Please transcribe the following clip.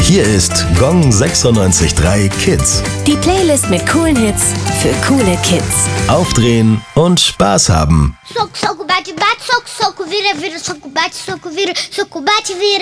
Hier ist Gong 96.3 Kids. Die Playlist mit coolen Hits für coole Kids. Aufdrehen und Spaß haben. Soco, soco, bate, bate, soco, soco, vira, vira, soco, bate, vira, soco, bate, vira.